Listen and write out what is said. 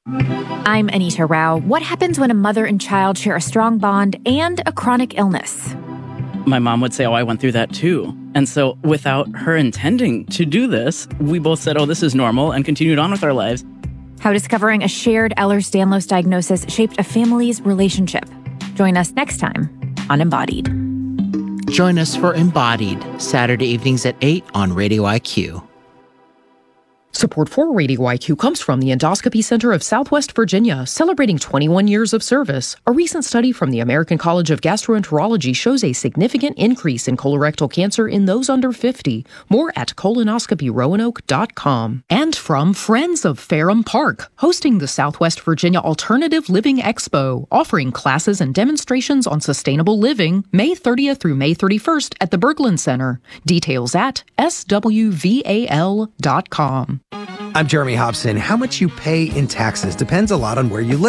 I'm Anita Rao. What happens when a mother and child share a strong bond and a chronic illness? My mom would say, I went through that too. And so without her intending to do this, we both said, this is normal, and continued on with our lives. How discovering a shared Ehlers-Danlos diagnosis shaped a family's relationship. Join us next time on Embodied. Join us for Embodied, Saturday evenings at 8 on Radio IQ. Support for Radio IQ comes from the Endoscopy Center of Southwest Virginia, celebrating 21 years of service. A recent study from the American College of Gastroenterology shows a significant increase in colorectal cancer in those under 50. More at colonoscopyroanoke.com. And from Friends of Ferrum Park, hosting the Southwest Virginia Alternative Living Expo, offering classes and demonstrations on sustainable living, May 30th through May 31st at the Berglund Center. Details at swval.com. I'm Jeremy Hobson. How much you pay in taxes depends a lot on where you live.